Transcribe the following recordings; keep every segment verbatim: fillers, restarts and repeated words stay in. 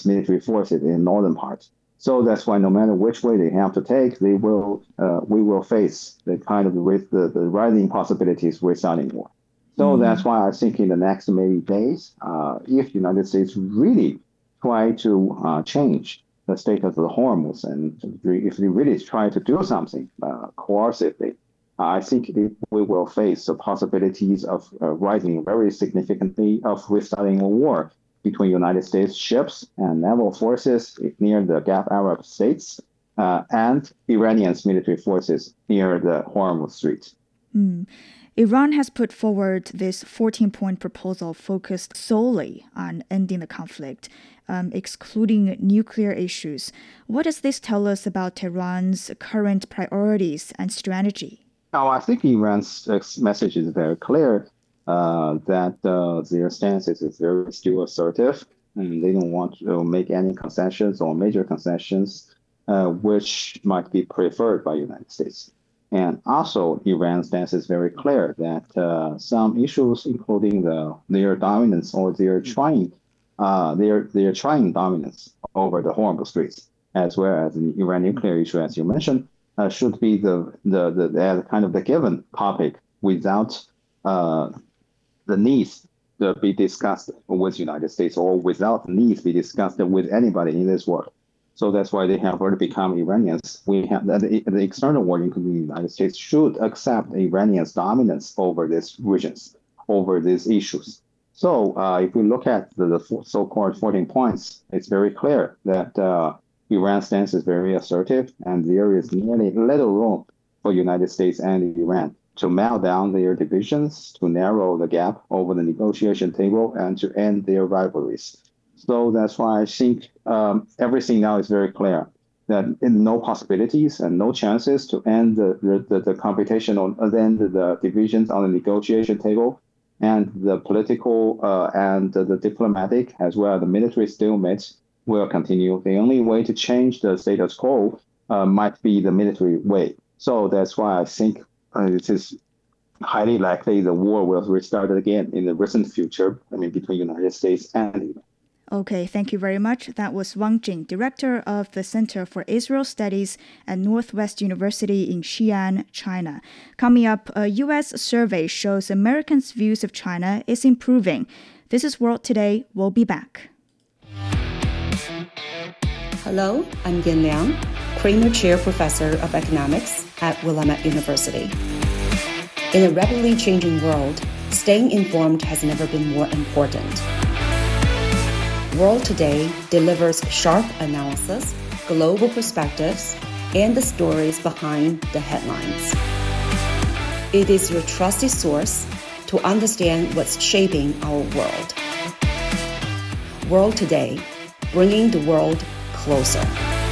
military forces in the northern part. So that's why no matter which way they have to take, they will uh, we will face the kind of with the, the rising possibilities restarting war. So mm-hmm. that's why I think in the next maybe days, uh, if the United States really try to uh, change the status of the Hormuz, and if they really try to do something uh, coercively, I think we will face the possibilities of uh, rising very significantly of restarting a war between United States ships and naval forces near the Gulf Arab states uh, and Iranian's military forces near the Hormuz Strait. Mm. Iran has put forward this fourteen-point proposal focused solely on ending the conflict, um, excluding nuclear issues. What does this tell us about Tehran's current priorities and strategy? Oh, I think Iran's message is very clear uh, that uh, their stance is very still assertive, and they don't want to make any concessions or major concessions, uh, which might be preferred by the United States. And also, Iran's stance is very clear that uh, some issues, including the their dominance or their trying, uh, their their trying dominance over the Hormuz Straits, as well as the Iran nuclear issue, as you mentioned, uh, should be the the, the the kind of the given topic without uh, the needs to be discussed with the United States or without the needs to be discussed with anybody in this world. So that's why they have already become Iranians. We have the, the external world, including the United States, should accept Iranians' dominance over these regions, over these issues. So uh, if we look at the, the so-called fourteen points, it's very clear that uh, Iran's stance is very assertive, and there is nearly little room for United States and Iran to melt down their divisions, to narrow the gap over the negotiation table, and to end their rivalries. So that's why I think um, everything now is very clear that in no possibilities and no chances to end the the, the competition on end the divisions on the negotiation table, and the political uh, and the, the diplomatic as well as the military stalemate will continue. The only way to change the status quo uh, might be the military way. So that's why I think uh, it is highly likely the war will restart again in the recent future. I mean, between the United States and Iran. Okay, thank you very much. That was Wang Jing, Director of the Center for Israel Studies at Northwest University in Xi'an, China. Coming up, a U S survey shows Americans' views of China is improving. This is World Today. We'll be back. Hello, I'm Yin Liang, Kramer Chair Professor of Economics at Willamette University. In a rapidly changing world, staying informed has never been more important. World Today delivers sharp analysis, global perspectives, and the stories behind the headlines. It is your trusted source to understand what's shaping our world. World Today, bringing the world closer.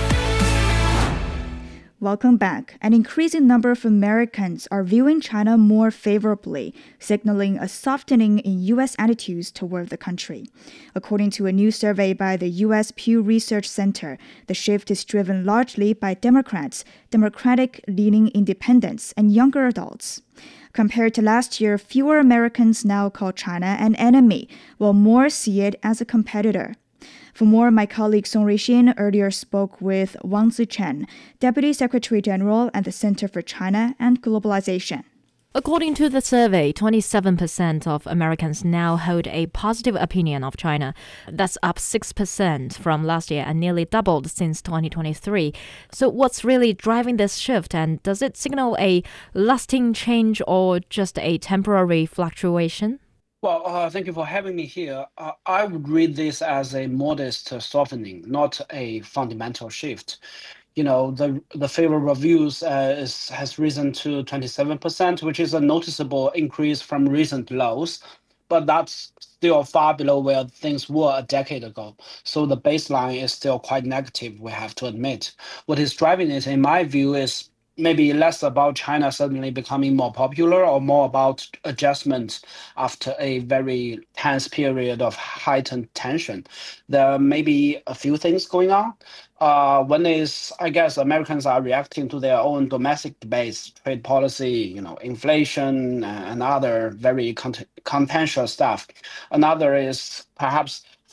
Welcome back. An increasing number of Americans are viewing China more favorably, signaling a softening in U S attitudes toward the country. According to a new survey by the U S Pew Research Center, the shift is driven largely by Democrats, Democratic-leaning independents, and younger adults. Compared to last year, fewer Americans now call China an enemy, while more see it as a competitor. For more, my colleague Song Ruixin earlier spoke with Wang Zichen, Deputy Secretary General at the Center for China and Globalization. According to the survey, twenty-seven percent of Americans now hold a positive opinion of China. That's up six percent from last year and nearly doubled since twenty twenty-three. So what's really driving this shift, and does it signal a lasting change or just a temporary fluctuation? Well, uh, thank you for having me here. Uh, I would read this as a modest uh, softening, not a fundamental shift. You know, the the favorable reviews uh, is, has risen to twenty-seven percent, which is a noticeable increase from recent lows, but that's still far below where things were a decade ago. So the baseline is still quite negative, we have to admit. What is driving it, in my view, is maybe less about China suddenly becoming more popular or more about adjustment after a very tense period of heightened tension. There may be a few things going on. Uh, one is, I guess, Americans are reacting to their own domestic debates, trade policy, you know, inflation, and other very cont- contentious stuff. Another is perhaps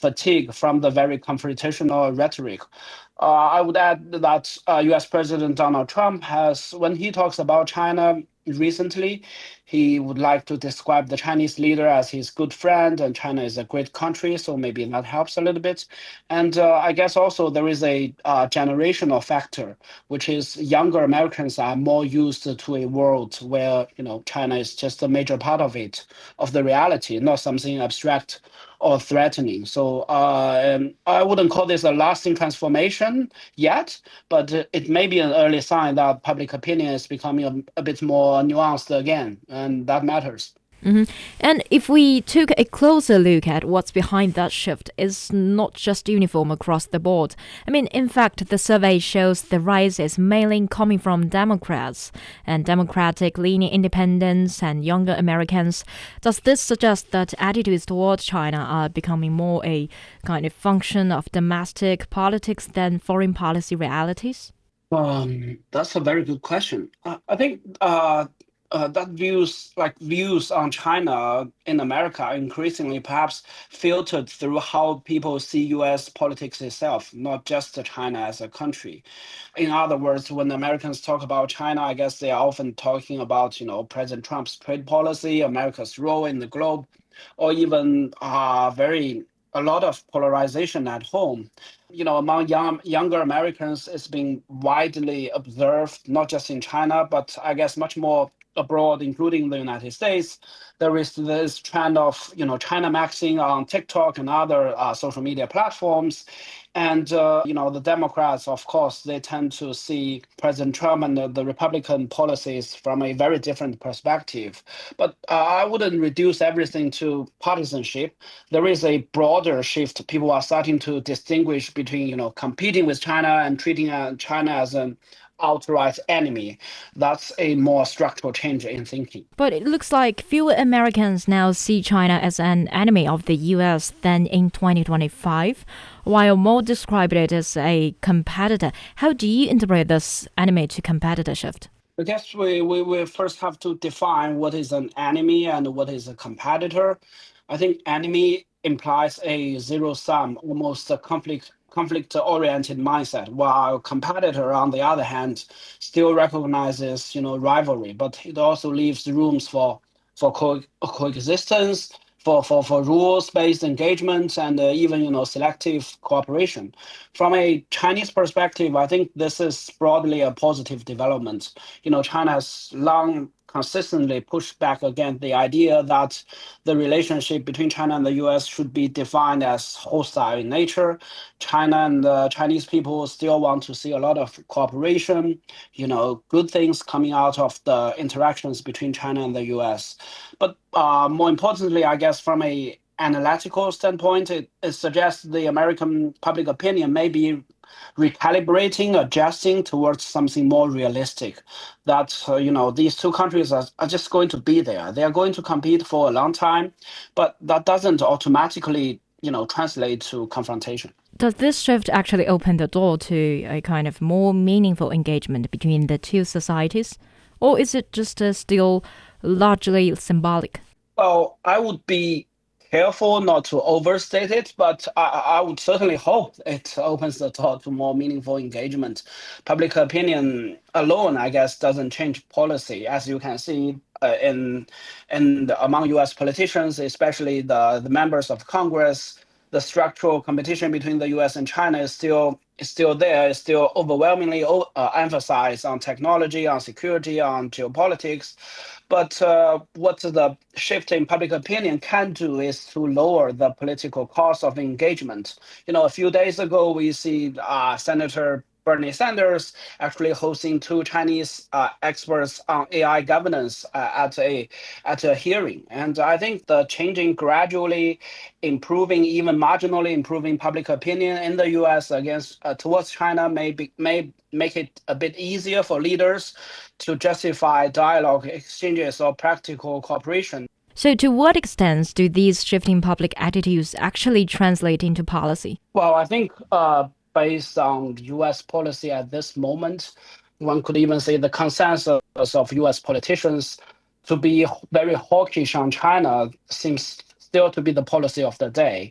fatigue from the very confrontational rhetoric. Uh, I would add that uh, U S. President Donald Trump has, when he talks about China recently, he would like to describe the Chinese leader as his good friend, and China is a great country, so maybe that helps a little bit. And uh, I guess also there is a uh, generational factor, which is younger Americans are more used to a world where, you know, China is just a major part of it, of the reality, not something abstract or threatening. So uh, um, I wouldn't call this a lasting transformation yet, but uh, it may be an early sign that public opinion is becoming a, a bit more nuanced again, and that matters. Mm-hmm. And if we took a closer look at what's behind that shift, it's not just uniform across the board. I mean, in fact, the survey shows the rise is mainly coming from Democrats and Democratic-leaning independents and younger Americans. Does this suggest that attitudes towards China are becoming more a kind of function of domestic politics than foreign policy realities? Um, that's a very good question. Uh, I think uh, uh, that views like views on China in America are increasingly perhaps filtered through how people see U S politics itself, not just China as a country. In other words, when Americans talk about China, I guess they are often talking about, you know, President Trump's trade policy, America's role in the globe, or even uh, very a lot of polarization at home. You know, among young, younger Americans, it's been widely observed, not just in China, but I guess much more abroad, including the United States. There is this trend of, you know, China maxing on TikTok and other uh, social media platforms. And, uh, you know, the Democrats, of course, they tend to see President Trump and the, the Republican policies from a very different perspective. But uh, I wouldn't reduce everything to partisanship. There is a broader shift. People are starting to distinguish between, you know, competing with China and treating uh, China as an outright enemy. That's a more structural change in thinking. But it looks like fewer Americans now see China as an enemy of the U S than in twenty twenty-five, while more describe it as a competitor. How do you interpret this enemy to competitor shift? I guess we, we, we first have to define what is an enemy and what is a competitor. I think enemy implies a zero-sum, almost a conflict conflict-oriented mindset, while competitor, on the other hand, still recognizes, you know, rivalry, but it also leaves rooms for for co- coexistence, for, for, for rules-based engagement, and uh, even, you know, selective cooperation. From a Chinese perspective, I think this is broadly a positive development. You know, China has long consistently pushed back against the idea that the relationship between China and the U S should be defined as hostile in nature. China and the Chinese people still want to see a lot of cooperation, you know, good things coming out of the interactions between China and the U S. But uh, more importantly, I guess from a analytical standpoint, it, it suggests the American public opinion may be recalibrating, adjusting towards something more realistic. That, uh, you know, these two countries are, are just going to be there. They are going to compete for a long time, but that doesn't automatically, you know, translate to confrontation. Does this shift actually open the door to a kind of more meaningful engagement between the two societies? Or is it just uh, still largely symbolic? Well, I would be careful not to overstate it, but I, I would certainly hope it opens the door to more meaningful engagement. Public opinion alone, I guess, doesn't change policy. As you can see uh, in, in the, among U S politicians, especially the, the members of Congress, the structural competition between the U S and China is still is still there, is still overwhelmingly uh, emphasized on technology, on security, on geopolitics. But uh, what the shift in public opinion can do is to lower the political cost of engagement. You know, a few days ago, we see uh, Senator Bernie Sanders actually hosting two Chinese uh, experts on A I governance uh, at a at a hearing, and I think the changing, gradually improving, even marginally improving public opinion in the U S against uh, towards China may be, may make it a bit easier for leaders to justify dialogue, exchanges, or practical cooperation. So, to what extent do these shifting public attitudes actually translate into policy? Well, I think. Uh, Based on U S policy at this moment, one could even say the consensus of U S politicians to be very hawkish on China seems still to be the policy of the day.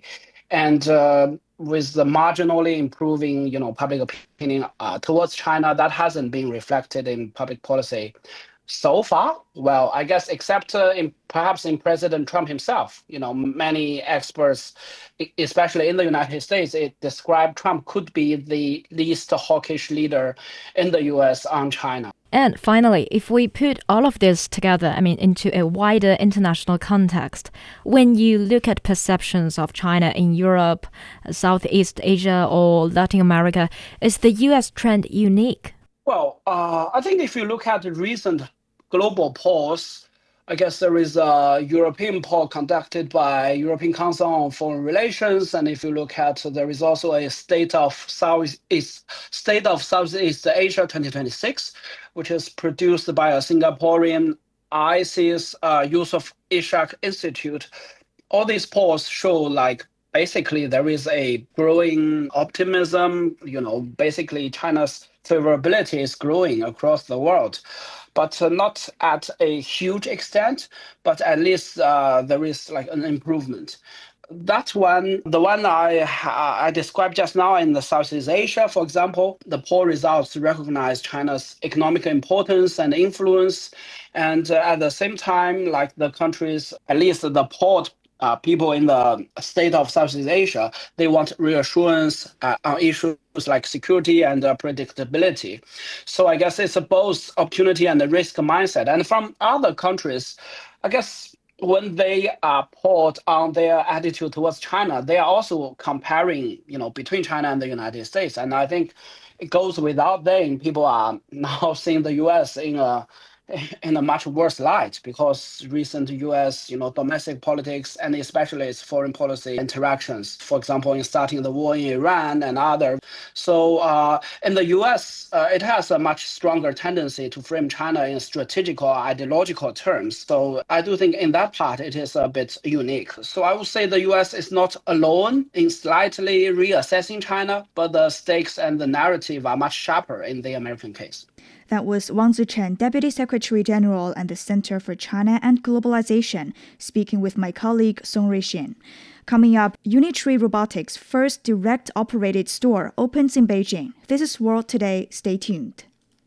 and uh, with the marginally improving, you know, public opinion uh, towards China, that hasn't been reflected in public policy so far. Well, I guess except uh, in perhaps in President Trump himself, you know, many experts, e- especially in the United States, it described Trump could be the least hawkish leader in the U S on China. And finally, if we put all of this together, I mean, into a wider international context, when you look at perceptions of China in Europe, Southeast Asia, or Latin America, is the U S trend unique? Well, uh, I think if you look at the recent global polls, I guess there is a European poll conducted by European Council on Foreign Relations, and if you look at, there is also a State of Southeast State of Southeast Asia twenty twenty-six, which is produced by a Singaporean I C I S uh, Yusof Ishak Institute. All these polls show like basically there is a growing optimism. You know, basically China's favorability is growing across the world, but uh, not at a huge extent, but at least uh, there is like an improvement. That one, the one I I described just now in the Southeast Asia, for example, the poll results recognize China's economic importance and influence, and uh, at the same time, like the countries, at least the polled uh, people in the state of Southeast Asia, they want reassurance uh, on issues like security and uh, predictability. So I guess it's a both opportunity and a risk mindset. And from other countries, I guess when they are polled on their attitude towards China, they are also comparing, you know, between China and the United States. And I think it goes without saying, people are now seeing the U S in a in a much worse light because recent U S, you know, domestic politics and especially its foreign policy interactions, for example, in starting the war in Iran and other. So uh, in the U S, uh, it has a much stronger tendency to frame China in strategic or ideological terms. So I do think in that part, it is a bit unique. So I would say the U S is not alone in slightly reassessing China, but the stakes and the narrative are much sharper in the American case. That was Wang Zichen, Deputy Secretary General at the Center for China and Globalization, speaking with my colleague Song Ruixin. Coming up, Unitree Robotics' first direct-operated store opens in Beijing. This is World Today. Stay tuned.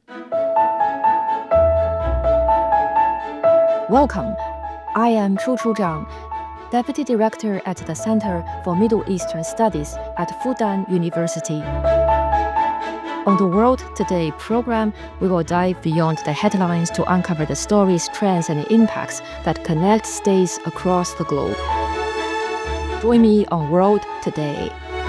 Welcome. I am Chu Chu Zhang, Deputy Director at the Center for Middle Eastern Studies at Fudan University. On the World Today program, we will dive beyond the headlines to uncover the stories, trends, and impacts that connect states across the globe. Join me on World Today.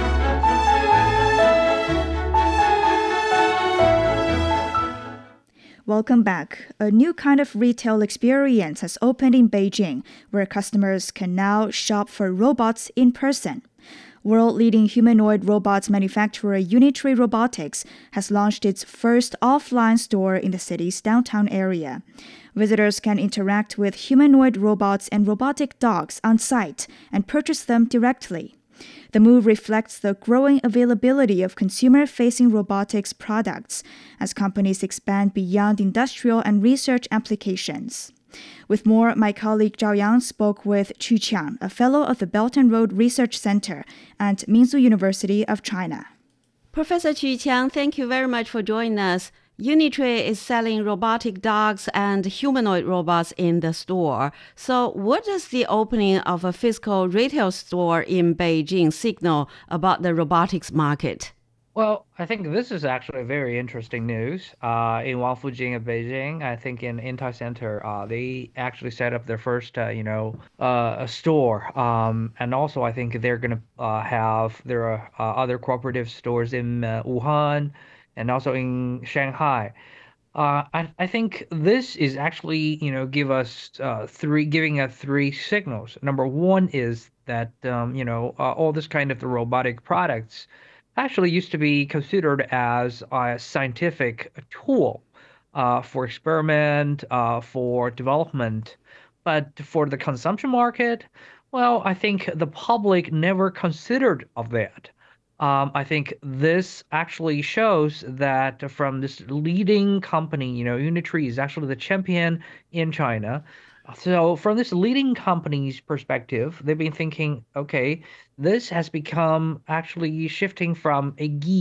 Welcome back. A new kind of retail experience has opened in Beijing, where customers can now shop for robots in person. World-leading humanoid robots manufacturer Unitree Robotics has launched its first offline store in the city's downtown area. Visitors can interact with humanoid robots and robotic dogs on site and purchase them directly. The move reflects the growing availability of consumer-facing robotics products as companies expand beyond industrial and research applications. With more, my colleague Zhao Yang spoke with Qu Qiang, a fellow of the Belt and Road Research Center at Minzu University of China. Professor Qu Qiang, thank you very much for joining us. Unitree is selling robotic dogs and humanoid robots in the store. So what does the opening of a physical retail store in Beijing signal about the robotics market? Well, I think this is actually very interesting news. Uh, in Wangfujing of Beijing, I think in Intai Center, uh, they actually set up their first, uh, you know, uh, a store. Um, and also, I think they're going to uh, have there are uh, other cooperative stores in uh, Wuhan and also in Shanghai. Uh, I, I think this is actually, you know, give us uh, three, giving us three signals. Number one is that, um, you know, uh, all this kind of the robotic products actually used to be considered as a scientific tool uh, for experiment, uh, for development. But for the consumption market, well, I think the public never considered of that. Um, I think this actually shows that from this leading company, you know, Unitree is actually the champion in China. So, from this leading company's perspective, they've been thinking, okay, this has become actually shifting from a geek